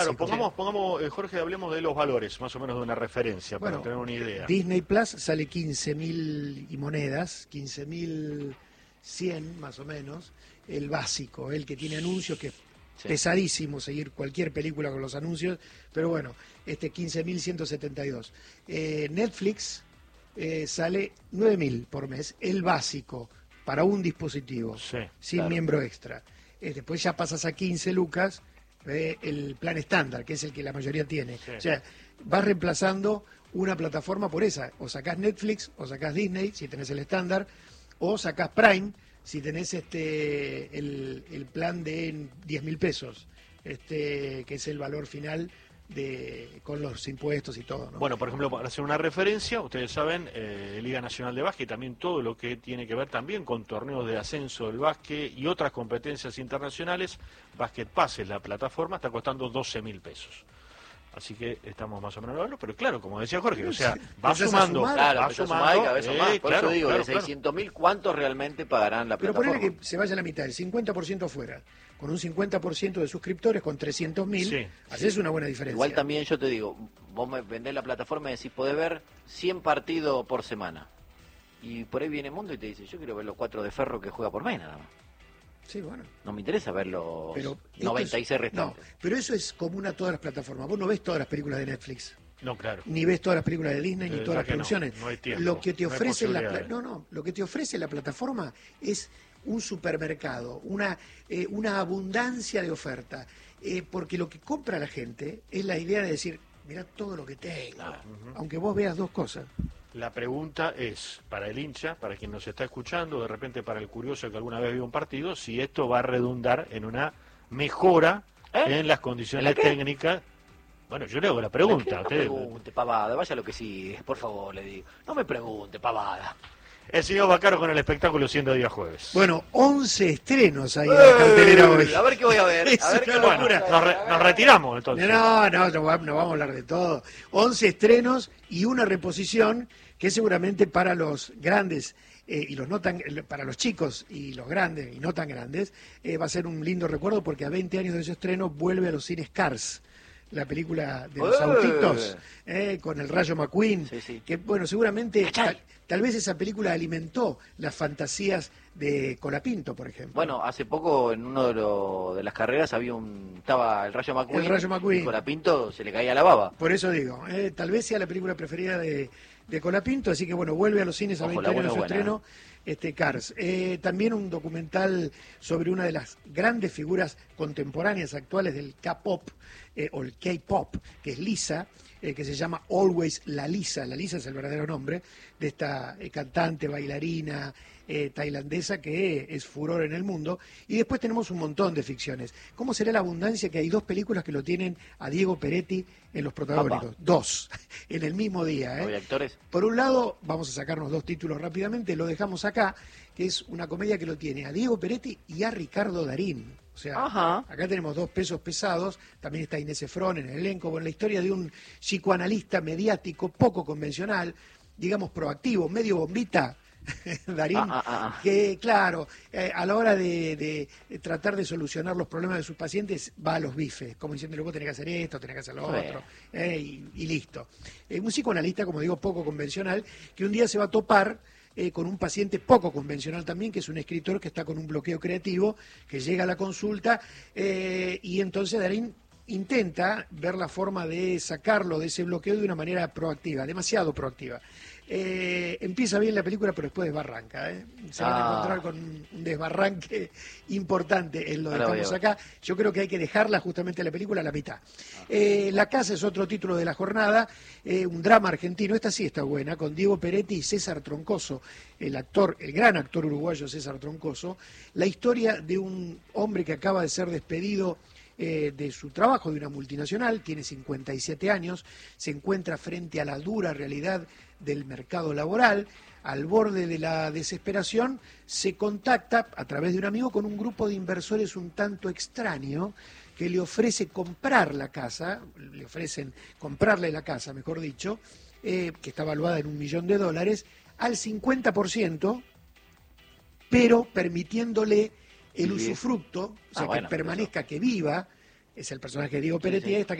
Claro, pongamos Jorge, hablemos de los valores, más o menos de una referencia, para Bueno, tener una idea. Disney Plus sale 15.000 y monedas, 15.100 más o menos, el básico, el que tiene anuncios, que es pesadísimo seguir cualquier película con los anuncios, pero bueno, 15.172. Netflix sale 9.000 por mes, el básico, para un dispositivo, sin miembro extra. Después ya pasas a 15 lucas, el plan estándar, que es el que la mayoría tiene. O sea, vas reemplazando una plataforma por esa. O sacás Netflix, o sacás Disney, si tenés el estándar, o sacás Prime, si tenés el plan de 10.000 pesos, que es el valor final con los impuestos y todo, ¿no? Bueno, por ejemplo, para hacer una referencia, ustedes saben, Liga Nacional de Básquet, también todo lo que tiene que ver también con torneos de ascenso del básquet y otras competencias internacionales, Basket Pass es la plataforma, está costando 12.000 pesos. Así que estamos más o menos hablando, pero claro, como decía Jorge, o sea, va sumando. Claro, va sumando, y cada vez son más. Por eso digo, de 600.000, ¿cuántos realmente pagarán la plataforma? Pero ponele que se vaya a la mitad, el 50% fuera, con un 50% de suscriptores, con 300.000, haces una buena diferencia. Igual también yo te digo, vos me vendés la plataforma y decís, podés ver 100 partidos por semana. Y por ahí viene Mundo y te dice, yo quiero ver los 4 de Ferro que juega por mes nada más. Sí, bueno. No me interesa ver los 96 restantes. No, pero eso es común a todas las plataformas. Vos no ves todas las películas de Netflix. No, claro. Ni ves todas las películas de Disney, ni todas las producciones. No hay tiempo, lo que te ofrece lo que te ofrece la plataforma plataforma es un supermercado, una abundancia de oferta. Porque lo que compra la gente es la idea de decir, mirá todo lo que tengo. Aunque vos veas dos cosas. La pregunta es, para el hincha, para quien nos está escuchando, de repente para el curioso que alguna vez vio un partido, si esto va a redundar en una mejora en las condiciones técnicas. Bueno, yo le hago la pregunta. No me pregunte, pavada, vaya lo que sí, por favor, le digo. No me pregunte, pavada. El señor Baccaro con el espectáculo siendo día jueves. Bueno, 11 estrenos ahí en la cartelera hoy. A ver qué voy a ver. A ver qué locura. Nos retiramos entonces. No vamos a hablar de todo. 11 estrenos y una reposición que seguramente para los grandes y los no tan, para los chicos y los grandes y no tan grandes, va a ser un lindo recuerdo porque a 20 años de ese estreno vuelve a los cines Cars. La película de los autitos, con el Rayo McQueen, que bueno, seguramente tal vez esa película alimentó las fantasías de Colapinto, por ejemplo. Bueno, hace poco en uno de las carreras estaba el Rayo McQueen, y Colapinto se le caía la baba. Por eso digo, tal vez sea la película preferida de Colapinto, así que bueno, vuelve a los cines a 20 años de su estreno. Cars. También un documental sobre una de las grandes figuras contemporáneas actuales del K-pop, o el K-pop, que es Lisa, que se llama Always La Lisa. La Lisa es el verdadero nombre de esta cantante, bailarina tailandesa que es furor en el mundo. Y después tenemos un montón de ficciones. ¿Cómo será la abundancia que hay 2 películas que lo tienen a Diego Peretti en los protagónicos? 2, en el mismo día. ¿Hay actores? Por un lado, vamos a sacarnos 2 títulos rápidamente, lo dejamos acá, que es una comedia que lo tiene a Diego Peretti y a Ricardo Darín. O sea, acá tenemos 2 pesos pesados, también está Inés Efron en el elenco, bueno, la historia de un psicoanalista mediático poco convencional, digamos proactivo, medio bombita, Darín, que claro, a la hora de tratar de solucionar los problemas de sus pacientes va a los bifes, como diciéndole vos tenés que hacer esto, tenés que hacer lo otro, y listo. Un psicoanalista, como digo, poco convencional, que un día se va a topar con un paciente poco convencional también, que es un escritor que está con un bloqueo creativo, que llega a la consulta, y entonces Darín intenta ver la forma de sacarlo de ese bloqueo de una manera proactiva, demasiado proactiva. Empieza bien la película, pero después desbarranca. Se van a encontrar con un desbarranque importante en lo dejamos acá. Yo creo que hay que dejarla justamente la película a la mitad. La Casa es otro título de la jornada, un drama argentino. Esta sí está buena, con Diego Peretti y César Troncoso, el gran actor uruguayo César Troncoso. La historia de un hombre que acaba de ser despedido de su trabajo de una multinacional, tiene 57 años, se encuentra frente a la dura realidad del mercado laboral, al borde de la desesperación, se contacta a través de un amigo con un grupo de inversores un tanto extraño que le ofrece comprar la casa, le ofrecen comprarle la casa, mejor dicho, que está valuada en $1 millón, al 50%, pero permitiéndole el usufructo, o sea, que permanezca, que viva es el personaje de Diego Peretti, sí. esta